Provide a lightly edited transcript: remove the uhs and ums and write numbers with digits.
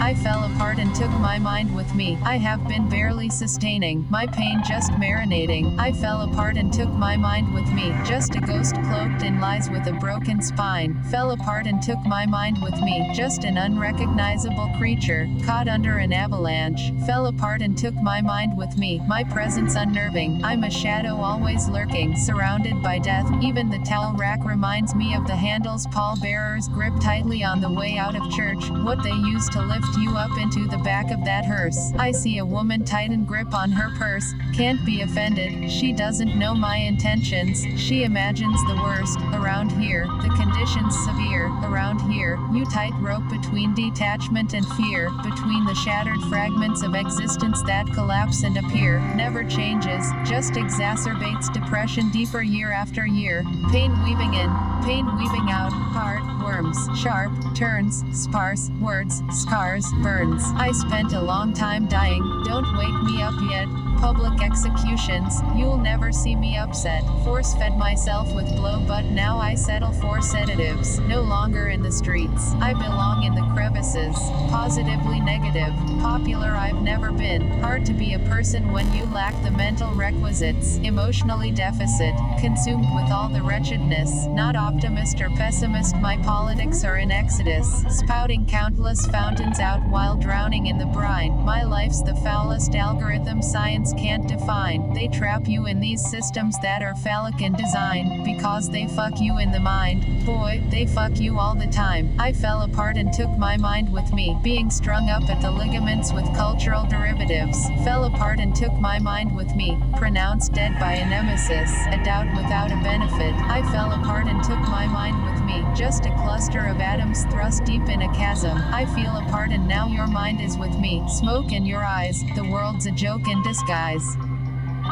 I fell apart and took my mind with me. I have been barely sustaining, my pain just marinating. I fell apart and took my mind with me, just a ghost cloaked in lies with a broken spine. Fell apart and took my mind with me, just an unrecognizable creature, caught under an avalanche. Fell apart and took my mind with me, my presence unnerving. I'm a shadow always lurking, surrounded by death. Even the towel rack reminds me of the handles pallbearers grip tightly on the way out of church, what they use to lift you up into the back of that hearse. I see a woman tighten grip on her purse, can't be offended, she doesn't know my intentions, she imagines the worst. Around here, the conditions severe. Around here, you tightrope between detachment and fear, between the shattered fragments of existence that collapse and appear. Never changes, just exacerbates depression deeper year after year. Pain weaving in, pain weaving out, hard, worms, sharp, turns, sparse, words, scars, burns. I spent a long time dying, don't wake me up yet. Public executions, you'll never see me upset. Force-fed myself with blow, but now I settle for sedatives. No longer in the streets, I belong in the crevices. Positively negative, popular I've never been. Hard to be a person when you lack the mental requisites. Emotionally deficit, consumed with all the wretchedness. Not optimist or pessimist, my politics are in exodus. Spouting countless fountains out while drowning in the brine. My life's the foulest algorithm science can't define. They trap you in these systems that are phallic in design, because they fuck you in the mind. Boy, they fuck you all the time. I fell apart and took my mind with me, being strung up at the ligaments with cultural derivatives. Fell apart and took my mind with me, pronounced dead by a nemesis, a doubt without a benefit. I fell apart and took my mind with me, just a cluster of atoms thrust deep in a chasm. I feel apart and now your mind is with me. Smoke in your eyes, the world's a joke in disguise.